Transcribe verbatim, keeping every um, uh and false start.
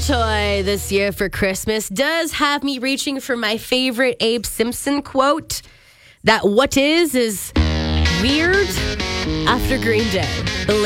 toy this year for Christmas does have me reaching for my favorite Abe Simpson quote that what is is weird after Green Day.